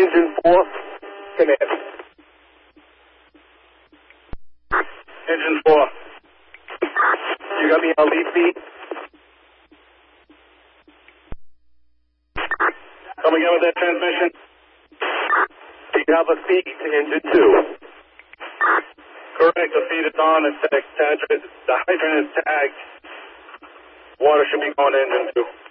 Engine 4, command. Engine 4. You got me on lead feed? Come again with that transmission. Do you have a feed to Engine 2? Correct, the feed is on, the hydrant is tagged. Water should be going to Engine 2.